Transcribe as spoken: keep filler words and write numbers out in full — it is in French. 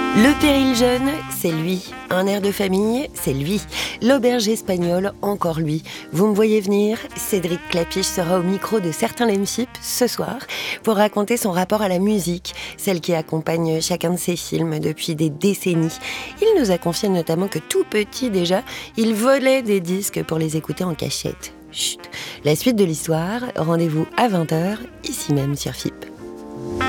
Le péril jeune, c'est lui. Un air de famille, c'est lui. L'auberge espagnole, encore lui. Vous me voyez venir, Cédric Clapiche sera au micro de Certains l'aiment F I P ce soir pour raconter son rapport à la musique, celle qui accompagne chacun de ses films depuis des décennies. Il nous a confié notamment que tout petit déjà, il volait des disques pour les écouter en cachette. Chut. La suite de l'histoire, rendez-vous à vingt heures, ici même sur F I P.